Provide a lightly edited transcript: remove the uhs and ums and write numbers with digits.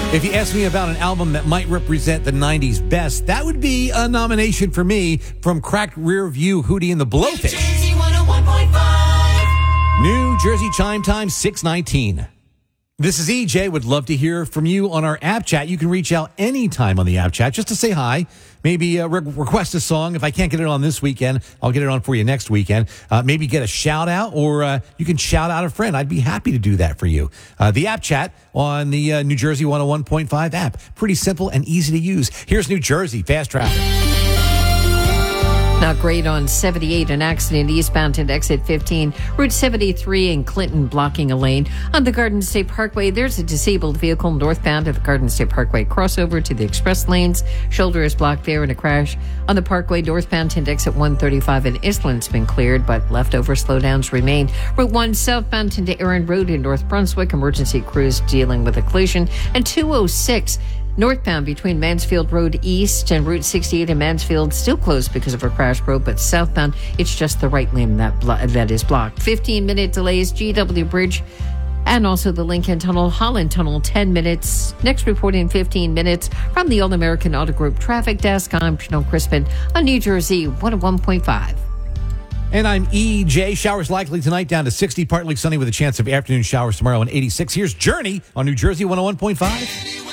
If you ask me about an album that might represent the 90s best, that would be a nomination for me from Cracked Rear View, Hootie and the Blowfish. Jersey 101.5. New Jersey Chime Time, 6:19. This is EJ. Would love to hear from you on our app chat. You can reach out anytime on the app chat just to say hi. Maybe request a song. If I can't get it on this weekend, I'll get it on for you next weekend. Maybe get a shout out, or you can shout out a friend. I'd be happy to do that for you. The app chat on the New Jersey 101.5 app. Pretty simple and easy to use. Here's New Jersey Fast Traffic. Not great on 78, an accident eastbound at exit 15, Route 73 in Clinton blocking a lane. On the Garden State Parkway, there's a disabled vehicle northbound at the Garden State Parkway crossover to the express lanes. Shoulder is blocked there in a crash. On the Parkway northbound to exit 135 in Island's been cleared, but leftover slowdowns remain. Route 1 southbound to Aaron Road in North Brunswick, emergency crews dealing with a collision. And 206 northbound between Mansfield Road East and Route 68 in Mansfield, still closed because of a crash probe, but southbound, it's just the right lane that is blocked. 15-minute delays, GW Bridge, and also the Lincoln Tunnel, Holland Tunnel, 10 minutes. Next report in 15 minutes from the All American Auto Group Traffic Desk. I'm Chanel Crispin on New Jersey 101.5. And I'm EJ. Showers likely tonight, down to 60, partly sunny with a chance of afternoon showers tomorrow, and 86. Here's Journey on New Jersey 101.5.